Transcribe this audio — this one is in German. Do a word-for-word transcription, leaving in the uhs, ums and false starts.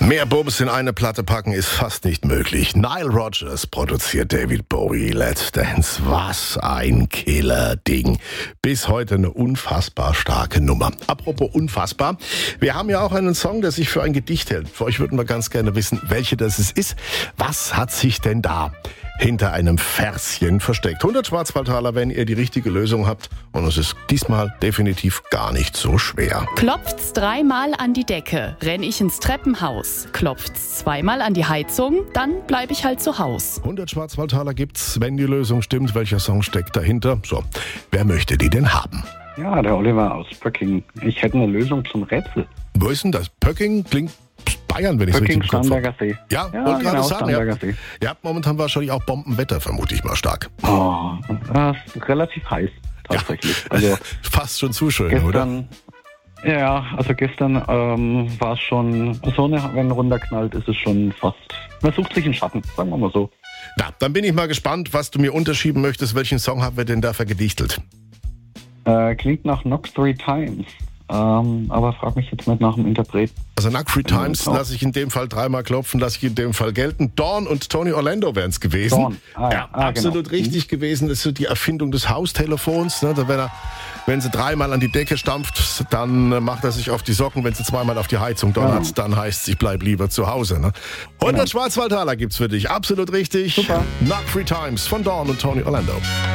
Mehr Bums in eine Platte packen ist fast nicht möglich. Nile Rodgers produziert David Bowie, Let's Dance. Was ein Killer-Ding. Bis heute eine unfassbar starke Nummer. Apropos unfassbar, wir haben ja auch einen Song, der sich für ein Gedicht hält. Für euch würden wir ganz gerne wissen, welche das ist. Was hat sich denn da hinter einem Verschen versteckt? hundert Schwarzwaldtaler, wenn ihr die richtige Lösung habt. Und es ist diesmal definitiv gar nicht so schwer. Klopft's dreimal an die Decke, renn ich ins Treppenhaus. Klopft's zweimal an die Heizung, dann bleib ich halt zu Haus. hundert Schwarzwaldtaler gibt's, wenn die Lösung stimmt. Welcher Song steckt dahinter? So, wer möchte die denn haben? Ja, der Oliver aus Pöcking. Ich hätte eine Lösung zum Rätsel. Wo ist denn das? Pöcking klingt Bayern, wenn ich es richtig im Kopf habe. Starnberger See. Ja, ja wollte gerade genau, sagen. Starnberger Ja. See. Ihr habt momentan wahrscheinlich auch Bombenwetter, vermute ich mal stark. Oh, das ist relativ heiß, tatsächlich. Ja. Also fast schon zu schön, oder? gestern, ja, also gestern ähm, war es schon, Sonne, wenn runterknallt, ist es schon fast, man sucht sich einen Schatten, sagen wir mal so. Na, dann bin ich mal gespannt, was du mir unterschieben möchtest. Welchen Song haben wir denn da vergedichtelt? Äh, klingt nach Knock Three Times. Ähm, aber frag mich jetzt nicht nach dem Interpret. Also Knock Three Times Ja. lasse ich in dem Fall dreimal klopfen, lasse ich in dem Fall gelten. Dawn und Tony Orlando wären es gewesen. Dawn. Ah, ja, ah, absolut genau. richtig gewesen. Das ist so die Erfindung des Haustelefons. Ne? Da wenn, er, wenn sie dreimal an die Decke stampft, dann äh, macht er sich auf die Socken. Wenn sie zweimal auf die Heizung donnert, Ja. dann heißt es, ich bleib lieber zu Hause. Ne? hundert Schwarzwaldtaler gibt's für dich. Absolut richtig. Super. Knock Three Times von Dawn und Tony Orlando.